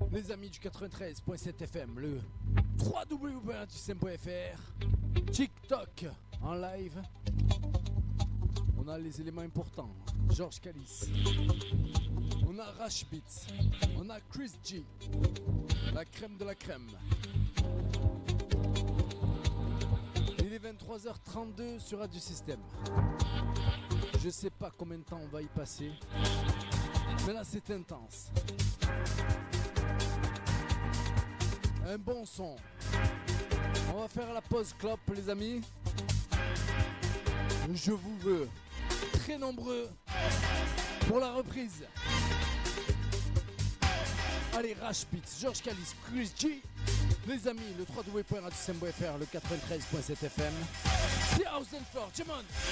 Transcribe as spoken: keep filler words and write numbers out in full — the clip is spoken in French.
Les amis du quatre-vingt-treize point sept F M, le w w w point radiosim point f r, TikTok en live. On a les éléments importants. Georges Calice. On a Rash Beats. On a Chris G. La crème de la crème. Il est vingt-trois heures trente-deux sur Radio Système. Je sais pas combien de temps on va y passer. Mais là c'est intense. Un bon son. On va faire la pause clope les amis. Je vous veux très nombreux pour la reprise. Allez, Rash Beats, Georges Calice, Chris G. Les amis, le w w w point radiosim point f r, le quatre-vingt-treize point sept F M. C'est House and Floor, come on.